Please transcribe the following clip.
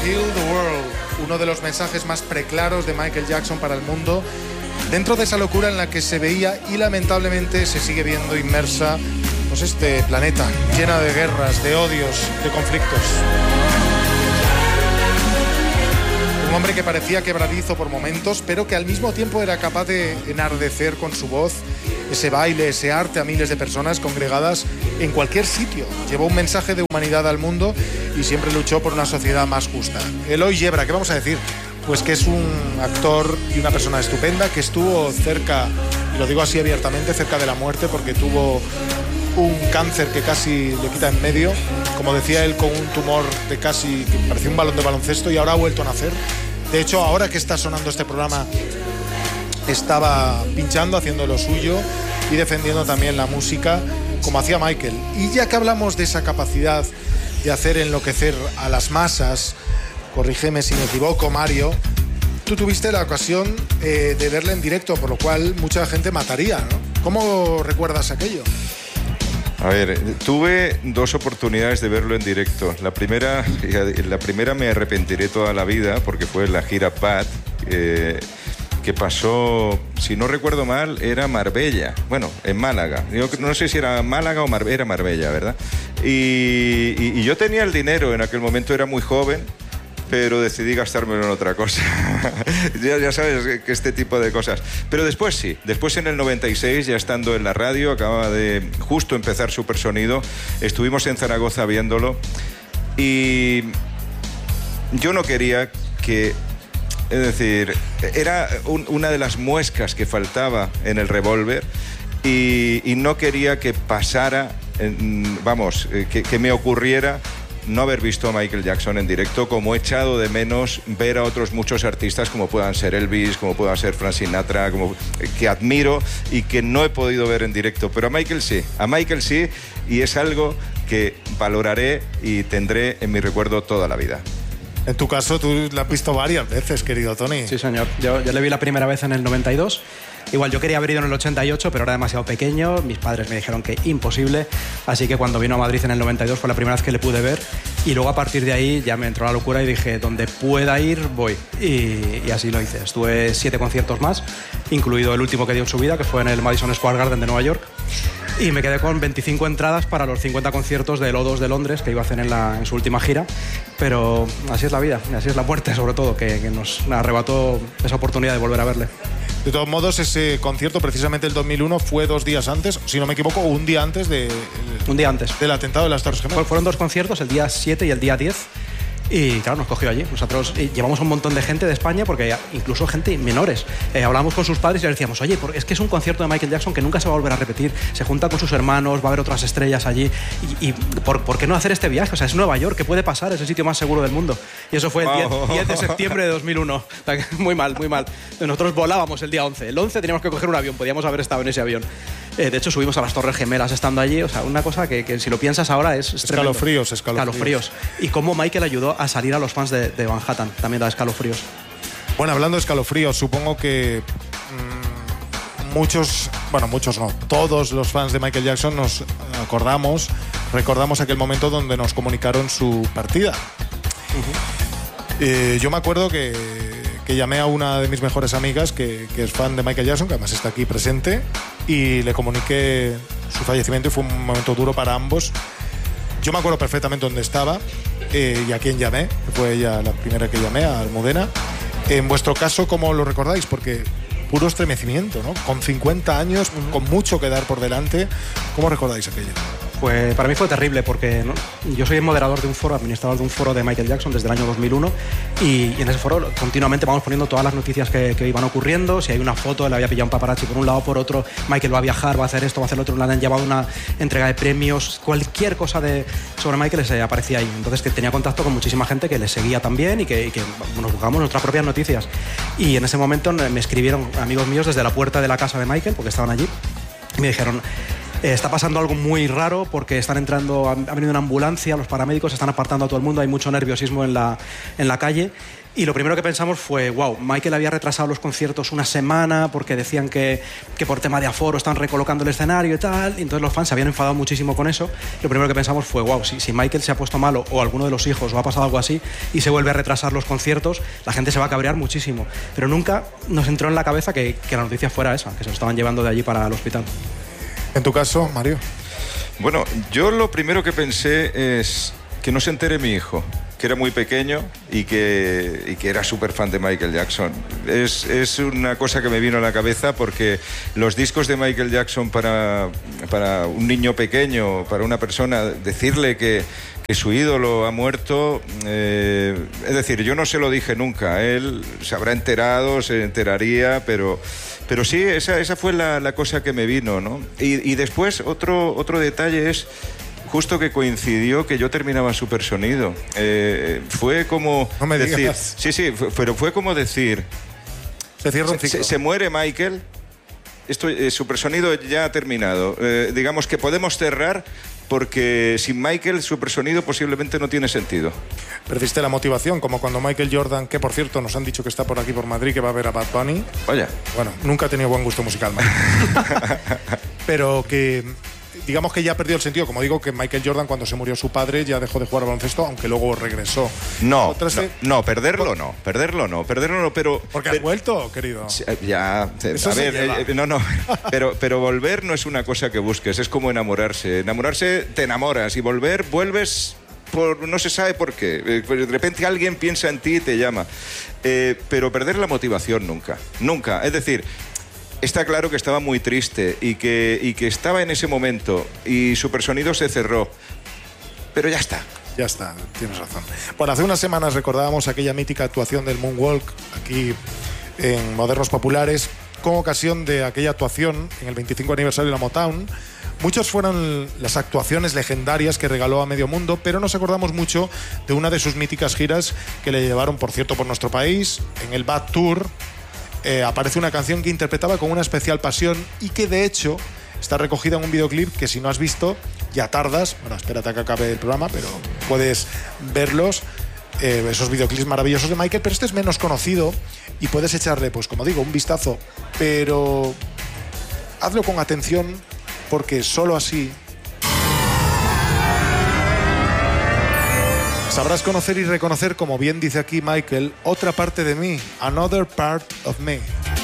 Heal the World, uno de los mensajes más preclaros de Michael Jackson para el mundo, dentro de esa locura en la que se veía y lamentablemente se sigue viendo inmersa pues este planeta, llena de guerras, de odios, de conflictos. Un hombre que parecía quebradizo por momentos, pero que al mismo tiempo era capaz de enardecer con su voz ese baile, ese arte a miles de personas congregadas en cualquier sitio. Llevó un mensaje de humanidad al mundo y siempre luchó por una sociedad más justa. Eloy Yebra, ¿qué vamos a decir? Pues que es un actor y una persona estupenda, que estuvo cerca, y lo digo así abiertamente, cerca de la muerte, porque tuvo un cáncer que casi le quita en medio, como decía él, con un tumor de casi, que parecía un balón de baloncesto, y ahora ha vuelto a nacer. De hecho, ahora que está sonando este programa, estaba pinchando, haciendo lo suyo y defendiendo también la música, como hacía Michael. Y ya que hablamos de esa capacidad de hacer enloquecer a las masas, corrígeme si me equivoco, Mario, tú tuviste la ocasión de verle en directo, por lo cual mucha gente mataría, ¿no? ¿Cómo recuerdas aquello? A ver, tuve dos oportunidades de verlo en directo. La primera me arrepentiré toda la vida porque fue la gira Bad, que pasó, si no recuerdo mal, era Marbella. Bueno, en Málaga. Yo no sé si era Málaga o era Marbella, ¿verdad? Y yo tenía el dinero, en aquel momento era muy joven, pero decidí gastármelo en otra cosa. ya sabes que este tipo de cosas. Pero después sí, después en el 96, ya estando en la radio, acababa de justo empezar Supersonido, estuvimos en Zaragoza viéndolo y yo no quería que... Es decir, era una de las muescas que faltaba en el revólver y no quería que pasara, que me ocurriera no haber visto a Michael Jackson en directo, como he echado de menos ver a otros muchos artistas como puedan ser Elvis, como puedan ser Frank Sinatra, que admiro y que no he podido ver en directo, pero a Michael sí, y es algo que valoraré y tendré en mi recuerdo toda la vida. En tu caso, tú la has visto varias veces, querido Tony. Sí, señor. Yo le vi la primera vez en el 92. Igual, yo quería haber ido en el 88, pero era demasiado pequeño. Mis padres me dijeron que imposible. Así que cuando vino a Madrid en el 92 fue la primera vez que le pude ver. Y luego a partir de ahí ya me entró la locura y dije, donde pueda ir, voy. Y así lo hice. Estuve 7 conciertos más, incluido el último que dio en su vida, que fue en el Madison Square Garden de Nueva York. Y me quedé con 25 entradas para los 50 conciertos del O2 de Londres que iba a hacer en su última gira. Pero así es la vida, y así es la muerte, sobre todo, que nos arrebató esa oportunidad de volver a verle. De todos modos, ese concierto, precisamente el 2001, fue 2 días antes, si no me equivoco, un día antes del atentado de las Torres Gemelas. Fueron 2 conciertos, el día 7 y el día 10. Y claro, nos cogió allí. Nosotros llevamos un montón de gente de España, porque incluso gente menores. Hablábamos con sus padres y les decíamos, oye, es que es un concierto de Michael Jackson que nunca se va a volver a repetir. Se junta con sus hermanos, va a haber otras estrellas allí. Y ¿por qué no hacer este viaje? O sea, es Nueva York, ¿qué puede pasar? Es el sitio más seguro del mundo. Y eso fue el 10 de septiembre de 2001. Muy mal, muy mal. Nosotros volábamos el día 11. El 11 teníamos que coger un avión, podíamos haber estado en ese avión. De hecho, subimos a las Torres Gemelas estando allí. O sea, una cosa que si lo piensas ahora es escalofríos. Y cómo Michael ayudó a salir a los fans de Manhattan. También da escalofríos. Bueno, hablando de escalofríos, supongo que muchos no, todos los fans de Michael Jackson nos recordamos aquel momento donde nos comunicaron su partida. Yo me acuerdo que llamé a una de mis mejores amigas que es fan de Michael Jackson, que además está aquí presente, y le comuniqué su fallecimiento y fue un momento duro para ambos. Yo me acuerdo perfectamente dónde estaba y a quién llamé, fue ella la primera que llamé, a Almudena. En vuestro caso, ¿cómo lo recordáis? Porque puro estremecimiento, ¿no? Con 50 años, con mucho que dar por delante, ¿cómo recordáis aquello? Pues para mí fue terrible porque yo soy el moderador de un foro, administrador de un foro de Michael Jackson desde el año 2001 y en ese foro continuamente vamos poniendo todas las noticias que iban ocurriendo. Si hay una foto, le había pillado un paparazzi por un lado o por otro, Michael va a viajar, va a hacer esto, va a hacer lo otro, le han llevado una entrega de premios, cualquier cosa sobre Michael aparecía ahí. Entonces que tenía contacto con muchísima gente que le seguía también y que nos buscamos nuestras propias noticias. Y en ese momento me escribieron amigos míos desde la puerta de la casa de Michael, porque estaban allí, y me dijeron... Está pasando algo muy raro porque están entrando, ha venido una ambulancia, los paramédicos están apartando a todo el mundo, hay mucho nerviosismo en la calle Y lo primero que pensamos fue, wow, Michael había retrasado los conciertos una semana porque decían que por tema de aforo están recolocando el escenario y tal, y entonces los fans se habían enfadado muchísimo con eso. Lo primero que pensamos fue, wow, si Michael se ha puesto malo o alguno de los hijos o ha pasado algo así y se vuelve a retrasar los conciertos, la gente se va a cabrear muchísimo. Pero nunca nos entró en la cabeza que la noticia fuera esa, que se lo estaban llevando de allí para el hospital. En tu caso, Mario. Bueno, yo lo primero que pensé es que no se entere mi hijo, que era muy pequeño y que era súper fan de Michael Jackson. Es una cosa que me vino a la cabeza porque los discos de Michael Jackson para un niño pequeño, para una persona, decirle que su ídolo ha muerto, es decir, yo no se lo dije nunca. Él se habrá enterado, se enteraría, pero sí, esa fue la cosa que me vino, ¿no? Y después otro detalle es justo que coincidió que yo terminaba Supersonido. Fue como no me decir, digas. sí, pero fue como decir, se cierra un ciclo. Se muere Michael, Supersonido ya ha terminado. Digamos que podemos cerrar porque sin Michael Supersonido posiblemente no tiene sentido. Perdiste la motivación, como cuando Michael Jordan, que por cierto nos han dicho que está por aquí por Madrid, que va a ver a Bad Bunny. Vaya. Bueno, nunca ha tenido buen gusto musical, pero que digamos que ya perdió el sentido. Como digo, que Michael Jordan, cuando se murió su padre, ya dejó de jugar al baloncesto, aunque luego regresó. Perderlo no, pero... Porque has vuelto, querido. Ya, eso a ver, no, pero volver no es una cosa que busques, es como enamorarse. Enamorarse, te enamoras, y vuelves no se sabe por qué. De repente alguien piensa en ti y te llama. Pero perder la motivación nunca. Es decir, está claro que estaba muy triste y que estaba en ese momento y Supersonido se cerró. Pero ya está. Ya está, tienes razón. Bueno, hace unas semanas recordábamos aquella mítica actuación del Moonwalk aquí en Modernos Populares con ocasión de aquella actuación en el 25 aniversario de la Motown. Muchas fueron las actuaciones legendarias que regaló a medio mundo, pero nos acordamos mucho de una de sus míticas giras que le llevaron, por cierto, por nuestro país, en el Bad Tour. Aparece una canción que interpretaba con una especial pasión y que de hecho está recogida en un videoclip que, si no has visto, ya tardas. Bueno, espérate a que acabe el programa, pero puedes verlos, esos videoclips maravillosos de Michael, pero este es menos conocido y puedes echarle, pues como digo, un vistazo, pero hazlo con atención porque solo así sabrás conocer y reconocer, como bien dice aquí Michael, otra parte de mí, another part of me.